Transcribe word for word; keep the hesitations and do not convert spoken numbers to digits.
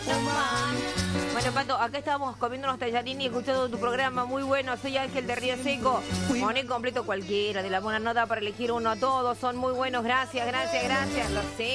Bueno, Pato, acá estábamos comiendo unos tallarines y escuchando tu programa, muy bueno. Soy Ángel de Río Seco. Moné completo cualquiera, de la buena nota para elegir uno a todos. Son muy buenos, gracias, gracias, gracias. Lo sé.